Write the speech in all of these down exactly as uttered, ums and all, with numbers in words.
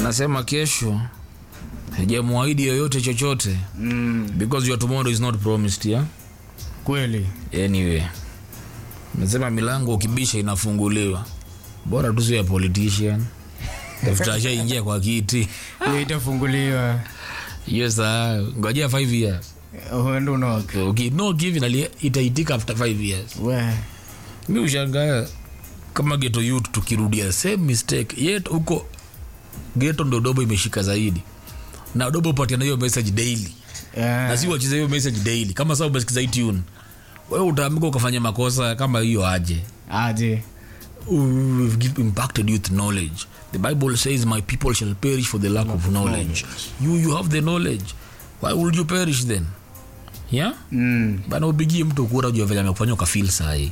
anasema kesho hajamwahidi yoyote chochote. Mm. Because your tomorrow is not promised, yeah? Kweli. Anyway. Nasema milango ukibisha inafunguliwa. Bora tu sio politician. Tafuta ingia kwa kiti. Hiyo itafunguliwa. Yes, ah, ngojea five years. Uende unoke. Okay, no give na itaitika after five years. We. Mimi ushangaa kama ghetto youth tukirudia same mistake. Yet huko ghetto ndo dobo imeshika zaidi. Na dobo patiana hiyo message daily. Yeah. Na si wacheze hiyo message daily. Kama sasa umesikiza tune. Wewe utaamka ukafanya makosa kama hiyo aje. Aje. We've impacted you with knowledge. The Bible says my people shall perish for the lack, lack of knowledge. knowledge. You you have the knowledge. Why would you perish then? Yeah? Mm. Bana ubigie mtu kura jua vile amekufanya ukafeel sahi.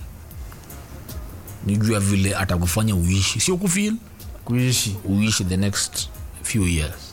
Ni jua vile atakufanya uishi. Sio kufeel, kuishi. Uishi the next few years.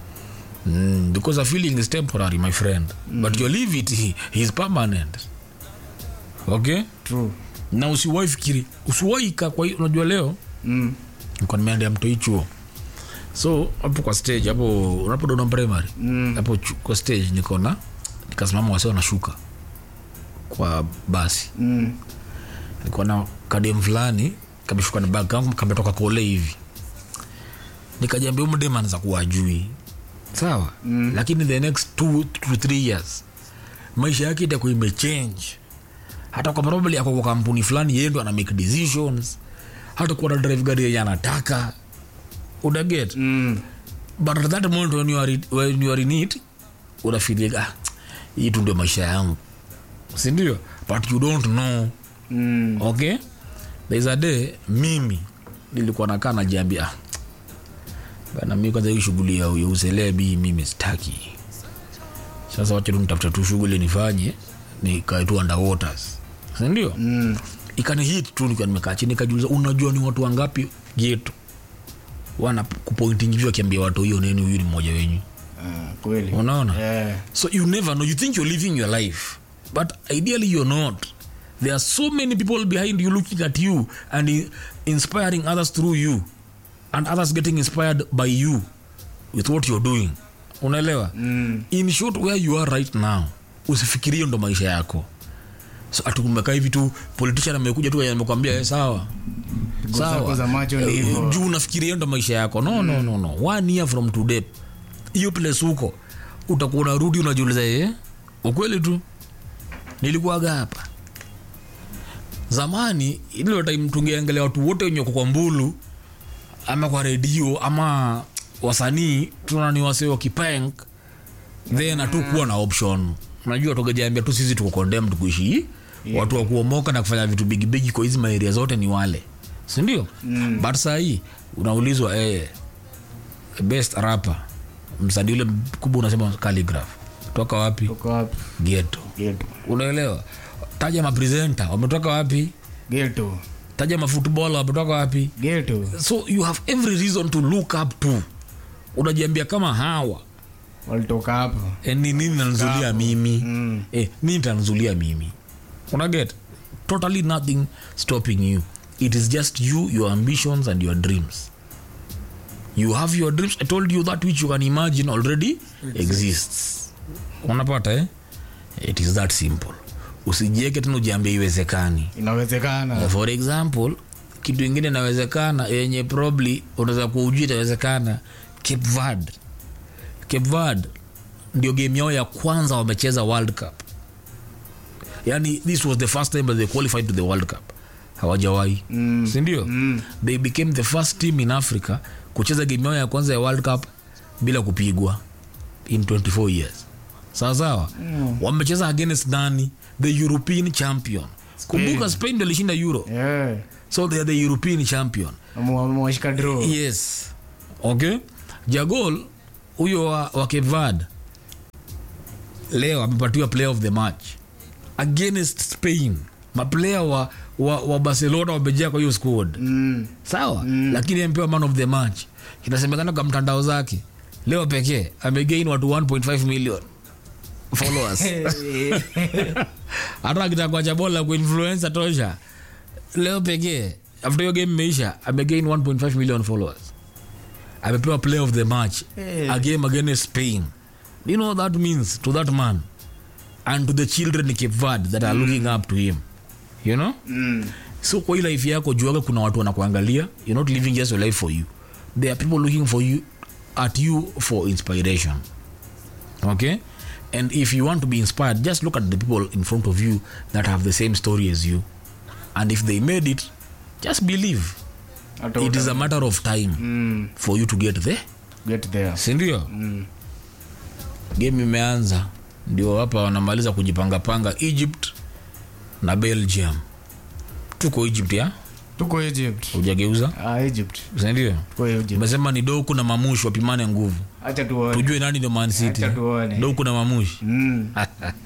Mm, because a feeling is temporary, my friend. Mm. But your leave it he, he is permanent. Okay? True. Na usiwahi fikiri, usiwahi ka kwa unajua leo. Mm. Niko nimeenda mto hicho. So hapo kwa stage hapo unapodona primary. Mm. Hapo kwa stage niko na nikasimama wase wanashuka kwa basi. Mm. Niko na kadem fulani kameshuka na bag kangu kametoka kole hivi. Nikajiambia huyu dem anaanza kuwa ajui. Sawa? Mm. Lakini the next two to three years maisha yake itakuwa imechange. Hata kwa probably yako kwa kampuni fulani yeye ndo ana make decisions. Hata kwa drive gari yeye anataka. Uda get? Mm. But at that moment when you are when you are in it, una feel ah, hii tu ndio maisha yangu. Si ndio? But you don't know. Mm. Okay? There is a day mimi nilikuwa nakaa najiambia ah, bana mimi kwanza hii shughuli ya uselebi mimi sitaki. Sasa wacha nitafuta tu shughuli nifanye nikae tu underwaters. Si ndio? Mm. Ikani hit tu nikiwa nimekaa chini nikajiuliza unajua ni watu wangapi geto wana kupointing hivyo akiambia watu hiyo nini huyu ni mmoja wenyu. Ah, kweli. Unaona? Yeah. So you never know, you think you're living your life but ideally you're not. There are so many people behind you looking at you and i- inspiring others through you and others getting inspired by you with what you're doing. Unaelewa? Mm. In short, where you are right now usifikirie ndo maisha yako. So atukumeka hivi tu politician amekuja tu amekwambia eh sawa. Sawa. Za macho ni hivyo. Juu unafikiria ndo maisha yako. No, no, no, no. One year from today hiyo place huko utakuwa unarudi unajiuliza eh ukweli tu nilikuwa hapa zamani. Ile time tungeangalia watu wote wenye kwa mbulu ama kwa radio ama wasanii tunani wase wa kipank then atakuwa na option. Unajua tukajiambia tu sisi tuko condemned kuishi. Yeah. Watu wa kuomoka na kufanya vitu big big kwa hizo area zote ni wale. Si ndio? Mm. But sasa hii unaulizwa eh best rapper msanii yule kubwa unasema Calligraph. Toka wapi? Toka wapi? Ghetto. Ghetto. Unaelewa? Taja ma presenter wametoka wapi? Ghetto. Taja ma footballer wametoka wapi? Ghetto. So you have every reason to look up to. Unajiambia kama hawa walitoka hapo. Eh, ni nini nanzulia mimi? Mm. Eh, nini tanzulia mimi? Una get? Totally nothing stopping you. It is just you, your ambitions and your dreams. You have your dreams. I told you that which you can imagine already exists. Unapata eh? It is that simple. Usijieke tena ujiambie iwezekani. Inawezekana. For example, kitu kingine inawezekana yenye probably unaweza kuujua inawezekana. Cape Verde. Cape Verde ndio game yao ya kwanza wamecheza World Cup. Yani this was the first time they qualified to the World Cup. Hawajawahi. Mm. Si ndio? Mm. They became the first team in Africa kucheza game yao ya kwanza ya World Cup bila kupigwa in twenty-four years. Sawa sawa. Mm. Wamecheza against nani? The European champion. Spain. Kumbuka Spain ndio ilishinda Euro. Yeah. So they are the European champion. Mwashika draw. Yes. Okay. Jagol huyo wa, wa Cape Verde leo amepatiwa player of the match against Spain. Ma player wa, wa, wa Barcelona wamejaa kwa hiyo squad. Mm. Sawa? Mm. Lakini amepewa man of the match. Inasemekana kwa mtandao zake leo pekee amegain watu one point five million followers. Hata akitaka cha bola kwa influencer tosha. Leo pekee after your game imeisha amegain one point five million followers. amepewa player of the match Eh. a game against Spain. You know what that means to that man and to the children in Cape Verde that are looking up to him, you know. Mm. So kwa hii life yako juaga kuna watu wanakuangalia. You're not living just your life for you. There are people looking for you at you for inspiration. Okay? And if you want to be inspired, just look at the people in front of you that have the same story as you. And if they made it, just believe. Hata It is uta- a matter of time Mm. for you to get there. Get there. Sindio? Mm. Game imeanza. Ndio hapa wanamaliza kujipanga-panga Egypt na Belgium. Tuko Egypt ya? Tuko Egypt. Hujageuza? Ah, Egypt. Sindio? Tuko Egypt. Umesema ni Doku na Mamushi wapimane nguvu. Acha tuone. Tujue nani ndio Man City. Acha tuone. Doku na Mamushi. Mm.